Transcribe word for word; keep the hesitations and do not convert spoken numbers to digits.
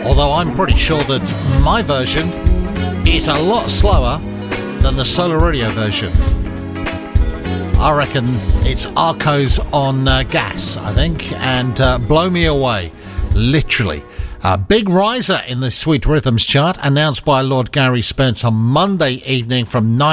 Although I'm pretty sure that my version is a lot slower than the Solar Radio version. I reckon it's Arcos on uh, gas, I think, and uh, Blow Me Away, literally. A big riser in the Sweet Rhythms chart, announced by Lord Gary Spence on Monday evening from nine